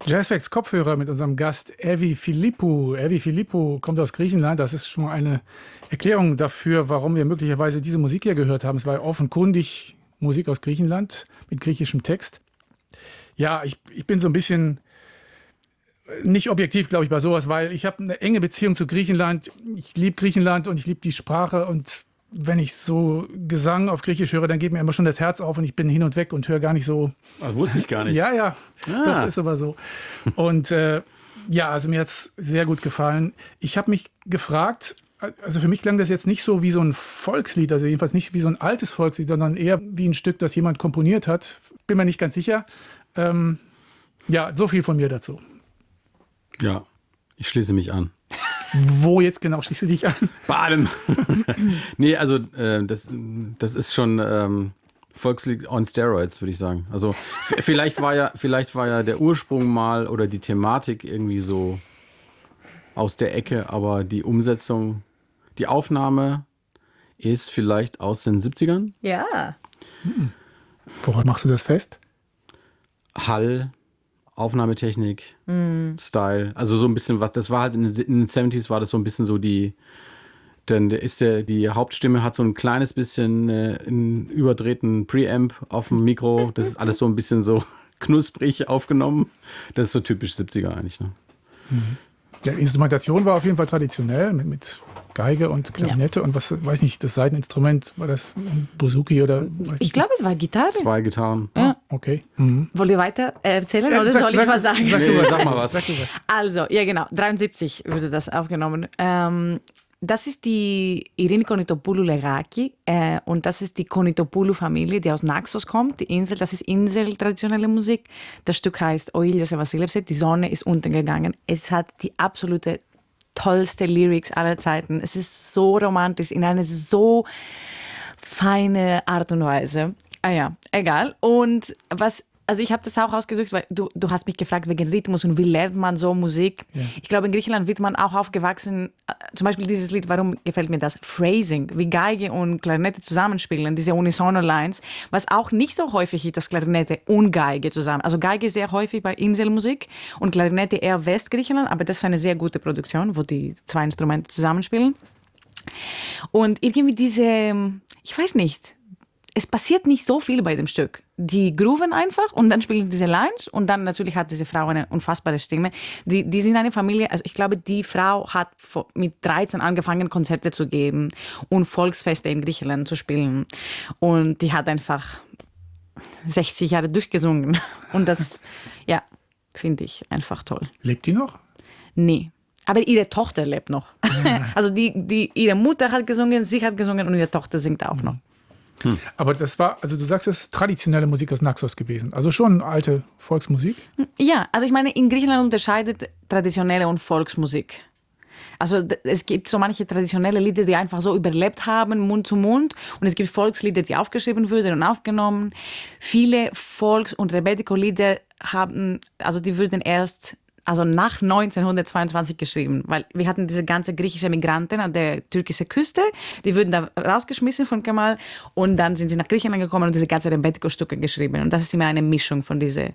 Jazzfacts Kopfhörer mit unserem Gast Evi Philippou. Evi Philippou kommt aus Griechenland. Das ist schon mal eine Erklärung dafür, warum wir möglicherweise diese Musik hier gehört haben. Es war offenkundig Musik aus Griechenland mit griechischem Text. Ja, ich bin so ein bisschen nicht objektiv, glaube ich, bei sowas, weil ich habe eine enge Beziehung zu Griechenland. Ich liebe Griechenland und ich liebe die Sprache, und wenn ich so Gesang auf Griechisch höre, dann geht mir immer schon das Herz auf und ich bin hin und weg und höre gar nicht so. Das wusste ich gar nicht. Ja, doch, ist aber so. Und also mir hat es sehr gut gefallen. Ich habe mich gefragt, also für mich klang das jetzt nicht so wie so ein Volkslied, also jedenfalls nicht wie so ein altes Volkslied, sondern eher wie ein Stück, das jemand komponiert hat. Bin mir nicht ganz sicher. So viel von mir dazu. Ja, ich schließe mich an. Wo jetzt genau schließt du dich an? Bei allem. Nee, also das ist schon Volkslied on Steroids, würde ich sagen. Also vielleicht war ja der Ursprung mal oder die Thematik irgendwie so aus der Ecke, aber die Umsetzung, die Aufnahme ist vielleicht aus den 70ern. Ja. Woran machst du das fest? Hall, Aufnahmetechnik, Style, also so ein bisschen was, das war halt in den 70s war das so ein bisschen so die Hauptstimme hat so ein kleines bisschen einen überdrehten Preamp auf dem Mikro, das ist alles so ein bisschen so knusprig aufgenommen, das ist so typisch 70er eigentlich, ne? Ja, die Instrumentation war auf jeden Fall traditionell mit Geige und Klarinette und was, weiß nicht, das Saiteninstrument, war das ein Bouzouki oder? Ich glaube, es war Gitarre. 2 Gitarren. Ja. Okay. Wollt ihr weiter erzählen oder soll ich was sagen? Sag mal was. Also, ja genau, 73 wurde das aufgenommen. Das ist die Irini Konitopoulou Legaki und das ist die Konitopoulou-Familie, die aus Naxos kommt, die Insel, das ist Insel-traditionelle Musik. Das Stück heißt O Ήλιος Εβασίλευσε, die Sonne ist untergegangen. Es hat die absolute tollste Lyrics aller Zeiten. Es ist so romantisch, in einer so feine Art und Weise. Egal. Und also ich habe das auch ausgesucht, weil du hast mich gefragt wegen Rhythmus und wie lernt man so Musik. Ja. Ich glaube, in Griechenland wird man auch aufgewachsen, zum Beispiel dieses Lied, warum gefällt mir das? Phrasing, wie Geige und Klarinette zusammenspielen, diese Unisono-Lines, was auch nicht so häufig ist, dass Klarinette und Geige zusammen. Also Geige sehr häufig bei Inselmusik und Klarinette eher Westgriechenland, aber das ist eine sehr gute Produktion, wo die 2 Instrumente zusammenspielen. Und irgendwie ich weiß nicht, es passiert nicht so viel bei dem Stück. Die grooven einfach und dann spielen diese Lines und dann natürlich hat diese Frau eine unfassbare Stimme. Die sind eine Familie, also ich glaube, die Frau hat mit 13 angefangen, Konzerte zu geben und Volksfeste in Griechenland zu spielen. Und die hat einfach 60 Jahre durchgesungen. Und das, finde ich einfach toll. Lebt die noch? Nee. Aber ihre Tochter lebt noch. Also ihre Mutter hat gesungen, sie hat gesungen und ihre Tochter singt auch noch. Aber das war, also du sagst, es ist traditionelle Musik aus Naxos gewesen. Also schon alte Volksmusik? Ja, also ich meine, in Griechenland unterscheidet traditionelle und Volksmusik. Also es gibt so manche traditionelle Lieder, die einfach so überlebt haben, Mund zu Mund. Und es gibt Volkslieder, die aufgeschrieben wurden und aufgenommen. Viele Volks- und Rebetiko-Lieder die wurden erst nach 1922 geschrieben, weil wir hatten diese ganze griechische Migranten an der türkischen Küste, die wurden da rausgeschmissen von Kemal und dann sind sie nach Griechenland gekommen und diese ganze Rebetiko-Stücke geschrieben. Und das ist immer eine Mischung von dieser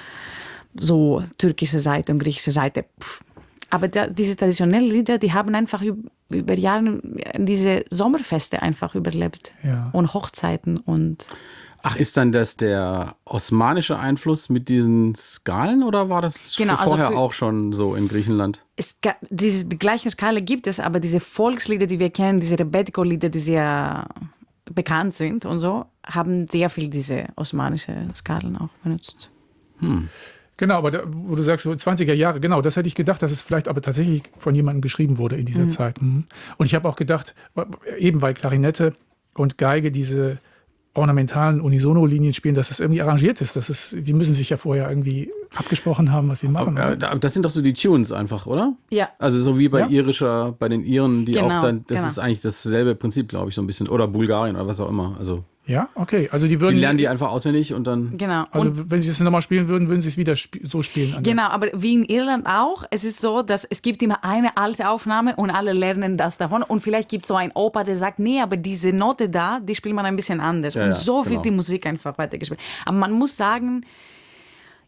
so türkische Seite und griechische Seite. Aber diese traditionellen Lieder, die haben einfach über Jahre diese Sommerfeste einfach überlebt und Hochzeiten und... Ach, ist dann das der osmanische Einfluss mit diesen Skalen oder war das vorher auch schon so in Griechenland? Die gleiche Skala gibt es, aber diese Volkslieder, die wir kennen, diese Rebetiko-Lieder, die sehr bekannt sind und so, haben sehr viel diese osmanische Skalen auch benutzt. Genau, aber wo du sagst, so 20er Jahre, genau, das hätte ich gedacht, dass es vielleicht aber tatsächlich von jemandem geschrieben wurde in dieser Zeit. Und ich habe auch gedacht, eben weil Klarinette und Geige diese ornamentalen Unisono-Linien spielen, dass es irgendwie arrangiert ist. Sie müssen sich ja vorher irgendwie abgesprochen haben, was sie machen. Das sind doch so die Tunes einfach, oder? Ja. Also so wie bei bei den Iren, die auch dann, das ist eigentlich dasselbe Prinzip, glaube ich, so ein bisschen. Oder Bulgarien oder was auch immer. Also ja, okay. Also die lernen die einfach auswendig und dann... Genau. Also wenn sie es nochmal spielen würden sie es wieder so spielen. Genau, aber wie in Irland auch, es ist so, dass es gibt immer eine alte Aufnahme und alle lernen das davon. Und vielleicht gibt es so einen Opa, der sagt, nee, aber diese Note da, die spielt man ein bisschen anders. Und so wird die Musik einfach weitergespielt. Aber man muss sagen,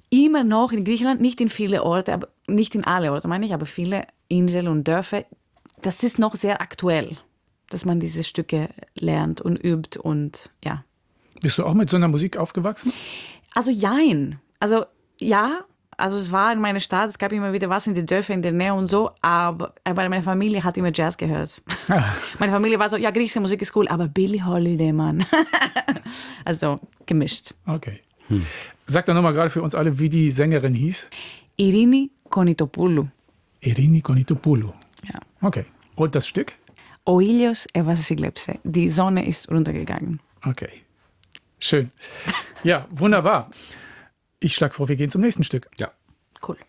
immer noch in Griechenland, nicht in viele Orte, aber nicht in alle Orte, meine ich, aber viele Inseln und Dörfer, das ist noch sehr aktuell, dass man diese Stücke lernt und übt und ja. Bist du auch mit so einer Musik aufgewachsen? Also jein. Also ja, also es war in meiner Stadt, es gab immer wieder was in den Dörfern in der Nähe und so, aber meine Familie hat immer Jazz gehört. Meine Familie war so, ja, griechische Musik ist cool, aber Billie Holiday, Mann. Also gemischt. Okay. Sag doch nochmal gerade für uns alle, wie die Sängerin hieß. Irini Konitopoulou. Irini Konitopoulou. Ja. Okay. Und das Stück? Ο ήλιος έβασε γλέψε. Die Sonne ist runtergegangen. Okay. Schön. Ja, wunderbar. Ich schlage vor, wir gehen zum nächsten Stück. Ja. Cool.